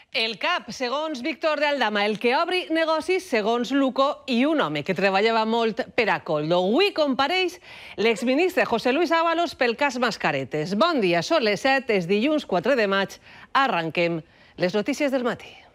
El CAP, segons Víctor de Aldama, el que obri negocis segons Luco i un home que treballava molt per a Coldo. Avui compareix l'exministre José Luis Ábalos pel cas Mascaretes. Bon dia, són les 7, és dilluns 4 de maig. Arranquem les notícies del matí.